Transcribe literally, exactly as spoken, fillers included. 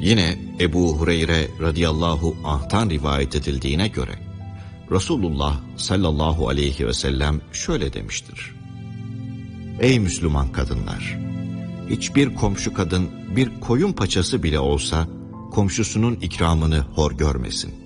Yine Ebu Hureyre radıyallahu anh'tan rivayet edildiğine göre Resulullah sallallahu aleyhi ve sellem şöyle demiştir: Ey Müslüman kadınlar! Hiçbir komşu kadın bir koyun paçası bile olsa komşusunun ikramını hor görmesin.